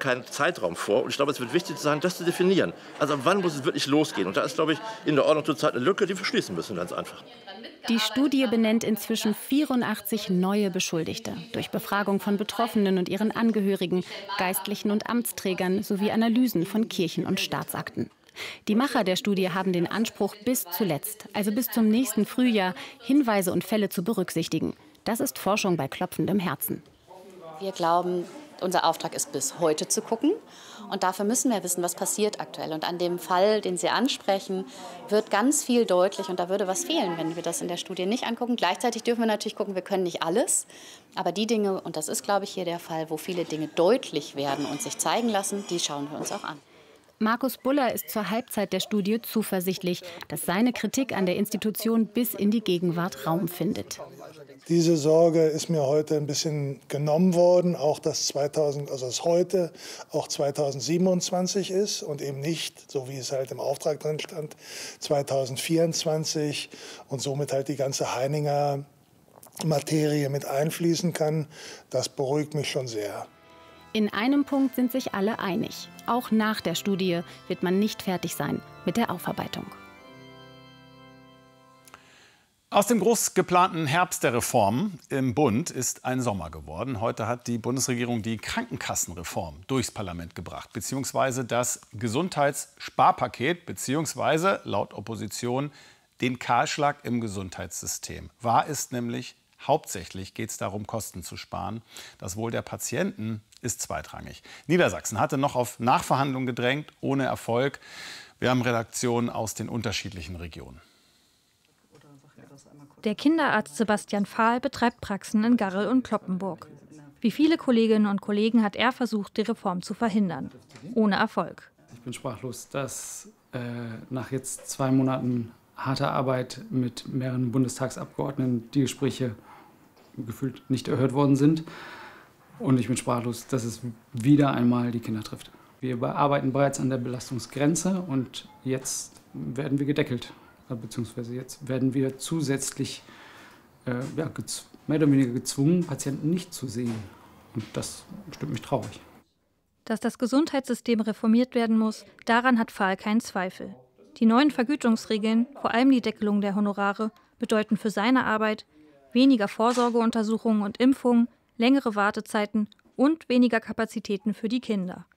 keinen Zeitraum vor. Und ich glaube, es wird wichtig sein, das zu definieren. Also wann muss es wirklich losgehen? Und da ist, glaube ich, in der Ordnung zurzeit eine Lücke, die wir schließen müssen, ganz einfach. Die Studie benennt inzwischen 84 neue Beschuldigte. Durch Befragung von Betroffenen und ihren Angehörigen, Geistlichen und Amtsträgern sowie Analysen von Kirchen- und Staatsakten. Die Macher der Studie haben den Anspruch, bis zuletzt, also bis zum nächsten Frühjahr, Hinweise und Fälle zu berücksichtigen. Das ist Forschung bei klopfendem Herzen. Wir glauben, unser Auftrag ist, bis heute zu gucken. Und dafür müssen wir wissen, was passiert aktuell. Und an dem Fall, den Sie ansprechen, wird ganz viel deutlich. Und da würde was fehlen, wenn wir das in der Studie nicht angucken. Gleichzeitig dürfen wir natürlich gucken, wir können nicht alles. Aber die Dinge, und das ist, glaube ich, hier der Fall, wo viele Dinge deutlich werden und sich zeigen lassen, die schauen wir uns auch an. Markus Buller ist zur Halbzeit der Studie zuversichtlich, dass seine Kritik an der Institution bis in die Gegenwart Raum findet. Diese Sorge ist mir heute ein bisschen genommen worden, auch dass heute auch 2027 ist und eben nicht, so wie es halt im Auftrag drin stand, 2024 und somit halt die ganze Heininger Materie mit einfließen kann. Das beruhigt mich schon sehr. In einem Punkt sind sich alle einig. Auch nach der Studie wird man nicht fertig sein mit der Aufarbeitung. Aus dem groß geplanten Herbst der Reformen im Bund ist ein Sommer geworden. Heute hat die Bundesregierung die Krankenkassenreform durchs Parlament gebracht, beziehungsweise das Gesundheitssparpaket, beziehungsweise laut Opposition den Kahlschlag im Gesundheitssystem. Wahr ist nämlich, hauptsächlich geht es darum, Kosten zu sparen. Das Wohl der Patienten ist zweitrangig. Niedersachsen hatte noch auf Nachverhandlungen gedrängt, ohne Erfolg. Wir haben Redaktionen aus den unterschiedlichen Regionen. Der Kinderarzt Sebastian Fahl betreibt Praxen in Garrel und Cloppenburg. Wie viele Kolleginnen und Kollegen hat er versucht, die Reform zu verhindern. Ohne Erfolg. Ich bin sprachlos, dass nach jetzt 2 Monaten harter Arbeit mit mehreren Bundestagsabgeordneten die Gespräche gefühlt nicht erhört worden sind. Und ich bin sprachlos, dass es wieder einmal die Kinder trifft. Wir arbeiten bereits an der Belastungsgrenze und jetzt werden wir gedeckelt. Beziehungsweise jetzt werden wir zusätzlich mehr oder weniger gezwungen, Patienten nicht zu sehen. Und das stimmt mich traurig. Dass das Gesundheitssystem reformiert werden muss, daran hat Fahl keinen Zweifel. Die neuen Vergütungsregeln, vor allem die Deckelung der Honorare, bedeuten für seine Arbeit weniger Vorsorgeuntersuchungen und Impfungen, längere Wartezeiten und weniger Kapazitäten für die Kinder.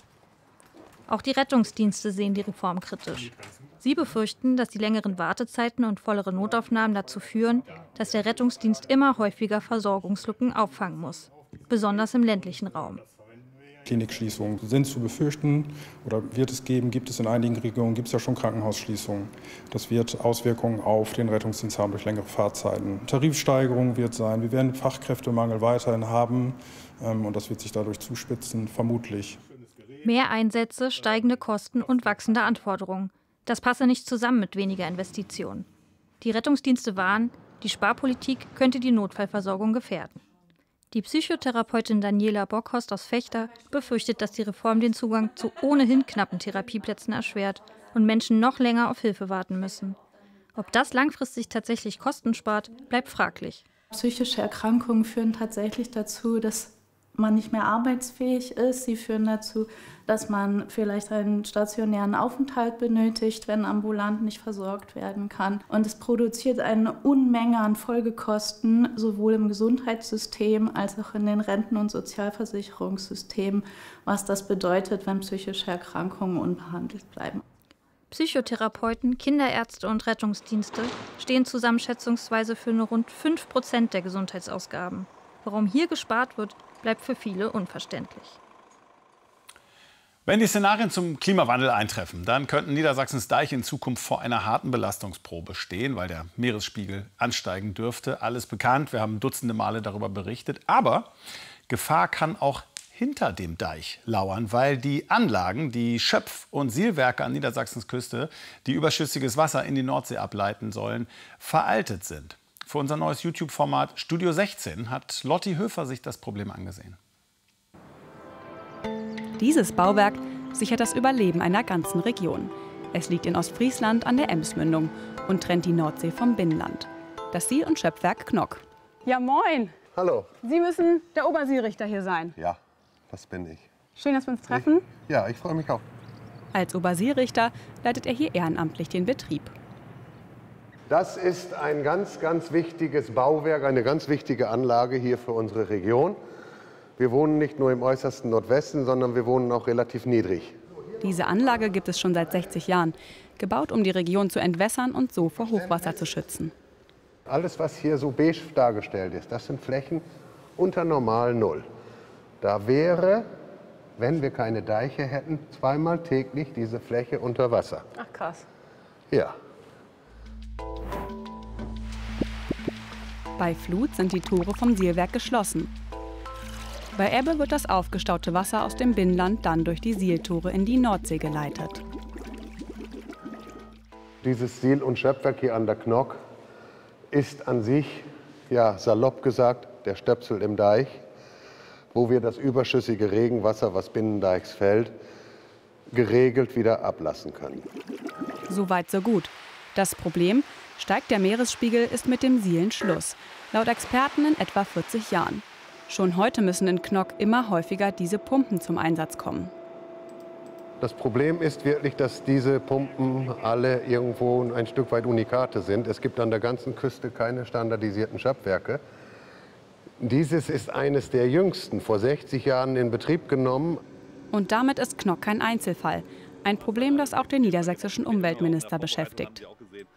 Auch die Rettungsdienste sehen die Reform kritisch. Sie befürchten, dass die längeren Wartezeiten und vollere Notaufnahmen dazu führen, dass der Rettungsdienst immer häufiger Versorgungslücken auffangen muss, besonders im ländlichen Raum. Klinikschließungen sind zu befürchten oder wird es geben, gibt es in einigen Regionen, gibt es ja schon Krankenhausschließungen. Das wird Auswirkungen auf den Rettungsdienst haben durch längere Fahrzeiten. Tarifsteigerung wird sein, wir werden Fachkräftemangel weiterhin haben und das wird sich dadurch zuspitzen, vermutlich. Mehr Einsätze, steigende Kosten und wachsende Anforderungen. Das passe nicht zusammen mit weniger Investitionen. Die Rettungsdienste warnen, die Sparpolitik könnte die Notfallversorgung gefährden. Die Psychotherapeutin Daniela Bockhorst aus Vechta befürchtet, dass die Reform den Zugang zu ohnehin knappen Therapieplätzen erschwert und Menschen noch länger auf Hilfe warten müssen. Ob das langfristig tatsächlich Kosten spart, bleibt fraglich. Psychische Erkrankungen führen tatsächlich dazu, dass man nicht mehr arbeitsfähig ist. Sie führen dazu, dass man vielleicht einen stationären Aufenthalt benötigt, wenn ambulant nicht versorgt werden kann. Und es produziert eine Unmenge an Folgekosten, sowohl im Gesundheitssystem als auch in den Renten- und Sozialversicherungssystemen, was das bedeutet, wenn psychische Erkrankungen unbehandelt bleiben. Psychotherapeuten, Kinderärzte und Rettungsdienste stehen zusammen schätzungsweise für nur rund 5% der Gesundheitsausgaben. Warum hier gespart wird, bleibt für viele unverständlich. Wenn die Szenarien zum Klimawandel eintreffen, dann könnten Niedersachsens Deiche in Zukunft vor einer harten Belastungsprobe stehen, weil der Meeresspiegel ansteigen dürfte. Alles bekannt, wir haben dutzende Male darüber berichtet. Aber Gefahr kann auch hinter dem Deich lauern, weil die Anlagen, die Schöpf- und Sielwerke an Niedersachsens Küste, die überschüssiges Wasser in die Nordsee ableiten sollen, veraltet sind. Für unser neues YouTube-Format Studio 16 hat Lotti Höfer sich das Problem angesehen. Dieses Bauwerk sichert das Überleben einer ganzen Region. Es liegt in Ostfriesland an der Emsmündung und trennt die Nordsee vom Binnenland. Das Siel- und Schöpfwerk Knock. Ja, moin. Hallo. Sie müssen der Oberseerichter hier sein. Ja, das bin ich. Schön, dass wir uns treffen. Ja, ich freue mich auch. Als Oberseerichter leitet er hier ehrenamtlich den Betrieb. Das ist ein ganz, ganz wichtiges Bauwerk, eine ganz wichtige Anlage hier für unsere Region. Wir wohnen nicht nur im äußersten Nordwesten, sondern wir wohnen auch relativ niedrig. Diese Anlage gibt es schon seit 60 Jahren, gebaut, um die Region zu entwässern und so vor Hochwasser zu schützen. Alles, was hier so beige dargestellt ist, das sind Flächen unter normal Null. Da wäre, wenn wir keine Deiche hätten, zweimal täglich diese Fläche unter Wasser. Ach krass. Ja. Bei Flut sind die Tore vom Sielwerk geschlossen. Bei Ebbe wird das aufgestaute Wasser aus dem Binnenland dann durch die Sieltore in die Nordsee geleitet. Dieses Siel- und Schöpfwerk hier an der Knock ist an sich, ja salopp gesagt, der Stöpsel im Deich, wo wir das überschüssige Regenwasser, was binnendeichs fällt, geregelt wieder ablassen können. So weit, so gut. Das Problem: steigt der Meeresspiegel, ist mit dem Sielen Schluss. Laut Experten in etwa 40 Jahren. Schon heute müssen in Knock immer häufiger diese Pumpen zum Einsatz kommen. Das Problem ist wirklich, dass diese Pumpen alle irgendwo ein Stück weit Unikate sind. Es gibt an der ganzen Küste keine standardisierten Schöpfwerke. Dieses ist eines der jüngsten, vor 60 Jahren in Betrieb genommen. Und damit ist Knock kein Einzelfall. Ein Problem, das auch den niedersächsischen Umweltminister beschäftigt.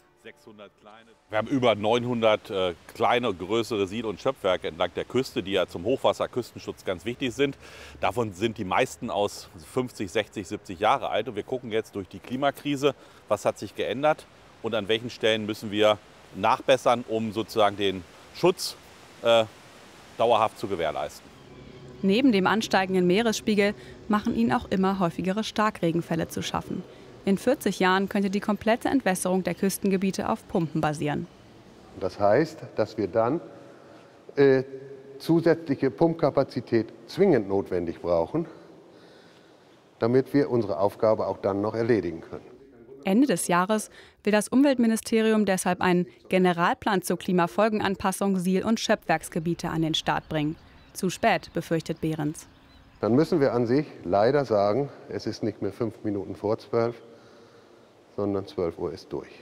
Wir haben über 900 kleine, größere Siel- und Schöpfwerke entlang der Küste, die ja zum Hochwasser-Küstenschutz ganz wichtig sind. Davon sind die meisten aus 50, 60, 70 Jahre alt. Und wir gucken jetzt durch die Klimakrise, was hat sich geändert und an welchen Stellen müssen wir nachbessern, um sozusagen den Schutz dauerhaft zu gewährleisten. Neben dem ansteigenden Meeresspiegel machen ihnen auch immer häufigere Starkregenfälle zu schaffen. In 40 Jahren könnte die komplette Entwässerung der Küstengebiete auf Pumpen basieren. Das heißt, dass wir dann zusätzliche Pumpkapazität zwingend notwendig brauchen, damit wir unsere Aufgabe auch dann noch erledigen können. Ende des Jahres will das Umweltministerium deshalb einen Generalplan zur Klimafolgenanpassung Siel- und Schöpfwerksgebiete an den Start bringen. Zu spät, befürchtet Behrens. Dann müssen wir an sich leider sagen, es ist nicht mehr 5 Minuten vor 12, sondern 12 Uhr ist durch.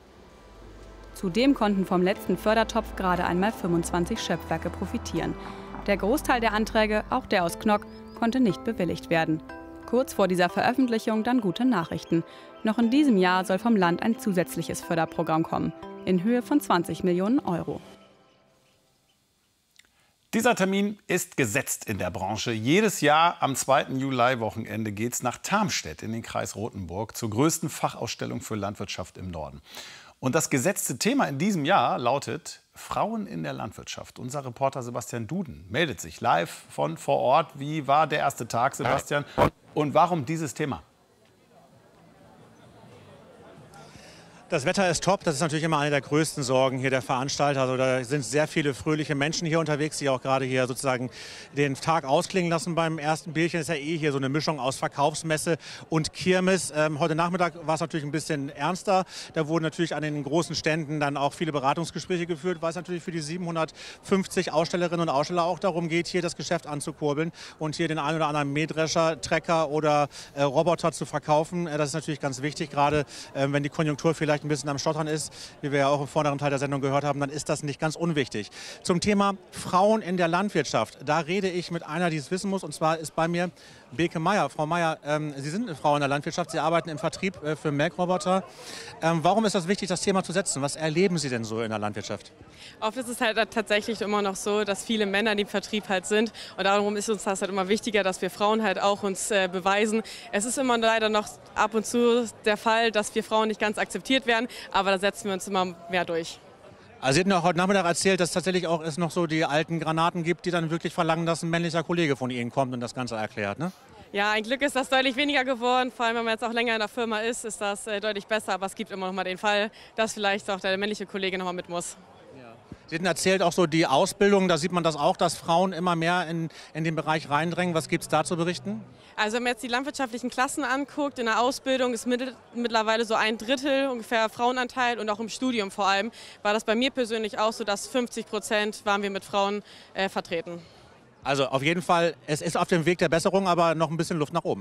Zudem konnten vom letzten Fördertopf gerade einmal 25 Schöpfwerke profitieren. Der Großteil der Anträge, auch der aus Knock, konnte nicht bewilligt werden. Kurz vor dieser Veröffentlichung dann gute Nachrichten. Noch in diesem Jahr soll vom Land ein zusätzliches Förderprogramm kommen, in Höhe von 20 Millionen Euro. Dieser Termin ist gesetzt in der Branche. Jedes Jahr am 2. Juli-Wochenende geht es nach Tarmstedt in den Kreis Rothenburg zur größten Fachausstellung für Landwirtschaft im Norden. Und das gesetzte Thema in diesem Jahr lautet Frauen in der Landwirtschaft. Unser Reporter Sebastian Duden meldet sich live von vor Ort. Wie war der erste Tag, Sebastian? Und warum dieses Thema? Das Wetter ist top, das ist natürlich immer eine der größten Sorgen hier der Veranstalter. Also da sind sehr viele fröhliche Menschen hier unterwegs, die auch gerade hier sozusagen den Tag ausklingen lassen beim ersten Bierchen. Das ist ja hier so eine Mischung aus Verkaufsmesse und Kirmes. Heute Nachmittag war es natürlich ein bisschen ernster. Da wurden natürlich an den großen Ständen dann auch viele Beratungsgespräche geführt, weil es natürlich für die 750 Ausstellerinnen und Aussteller auch darum geht, hier das Geschäft anzukurbeln und hier den einen oder anderen Mähdrescher, Trecker oder Roboter zu verkaufen. Das ist natürlich ganz wichtig, gerade wenn die Konjunktur vielleicht ein bisschen am Stottern ist, wie wir ja auch im vorderen Teil der Sendung gehört haben, dann ist das nicht ganz unwichtig. Zum Thema Frauen in der Landwirtschaft, da rede ich mit einer, die es wissen muss, und zwar ist bei mir Beke Meyer. Frau Meyer, Sie sind eine Frau in der Landwirtschaft, Sie arbeiten im Vertrieb für Melkroboter. Warum ist das wichtig, das Thema zu setzen? Was erleben Sie denn so in der Landwirtschaft? Oft ist es halt tatsächlich immer noch so, dass viele Männer im Vertrieb halt sind und darum ist uns das halt immer wichtiger, dass wir Frauen halt auch uns beweisen. Es ist immer leider noch ab und zu der Fall, dass wir Frauen nicht ganz akzeptiert werden, aber da setzen wir uns immer mehr durch. Also Sie hatten ja heute Nachmittag erzählt, dass tatsächlich auch es noch so die alten Granaten gibt, die dann wirklich verlangen, dass ein männlicher Kollege von Ihnen kommt und das Ganze erklärt, ne? Ja, ein Glück ist das deutlich weniger geworden. Vor allem, wenn man jetzt auch länger in der Firma ist, ist das deutlich besser. Aber es gibt immer noch mal den Fall, dass vielleicht auch der männliche Kollege noch mal mit muss. Sie hatten erzählt auch so die Ausbildung, da sieht man das auch, dass Frauen immer mehr in den Bereich reindrängen. Was gibt es da zu berichten? Also wenn man jetzt die landwirtschaftlichen Klassen anguckt, in der Ausbildung ist mittlerweile so 1/3 ungefähr Frauenanteil und auch im Studium vor allem war das bei mir persönlich auch so, dass 50% waren wir mit Frauen vertreten. Also auf jeden Fall, es ist auf dem Weg der Besserung, aber noch ein bisschen Luft nach oben.